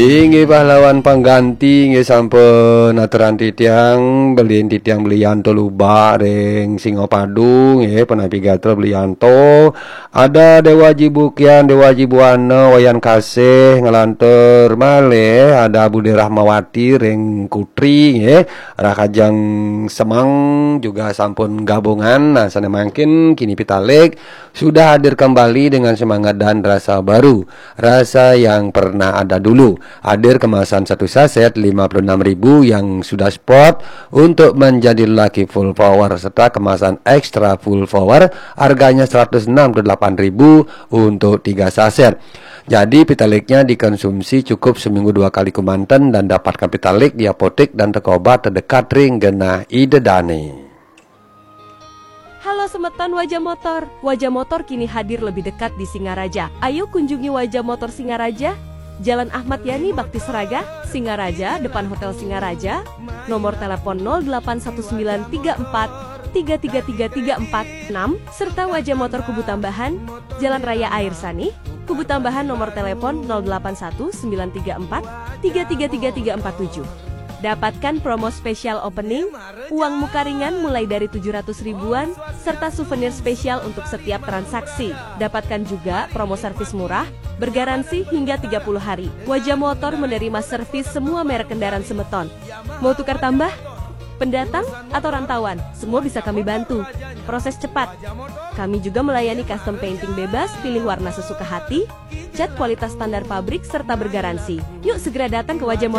Inggih pahlawan pangganti nggih sampun aturan titiang belian toluba ring Singopadu nggih penapi gatra belianto ada Dewa Jibukian Dewa Jibuana wayan kasih ngelantur malih ada Budi Rahmawati ring Kutri nggih Rakajang Semang juga sampun gabungan. Nah sana makin kini Pitalik sudah hadir kembali dengan semangat dan rasa baru, rasa yang pernah ada dulu. Hadir kemasan satu saset 56.000 yang sudah spot untuk menjadi Lucky Full Power serta kemasan ekstra Full Power harganya 168.000 untuk 3 saset. Jadi Pitaliknya dikonsumsi cukup seminggu 2 kali kumanten dan dapatkan Pitalik di apotek dan toko obat terdekat ring genah Idedane. Halo semeton Wajah Motor. Wajah Motor kini hadir lebih dekat di Singaraja. Ayo kunjungi Wajah Motor Singaraja, Jalan Ahmad Yani Bakti Seraga, Singaraja, depan Hotel Singaraja. Nomor telepon 081943333446 serta Wajah Motor Kubu Tambahan, Jalan Raya Air Sani, Kubu Tambahan nomor telepon 081934333347. Dapatkan promo spesial opening, uang muka ringan mulai dari 700 ribuan, serta souvenir spesial untuk setiap transaksi. Dapatkan juga promo servis murah, bergaransi hingga 30 hari. Wajah Motor menerima servis semua merek kendaraan semeton. Mau tukar tambah? Pendatang atau rantauan? Semua bisa kami bantu. Proses cepat. Kami juga melayani custom painting bebas, pilih warna sesuka hati, cat kualitas standar pabrik, serta bergaransi. Yuk segera datang ke Wajah Motor.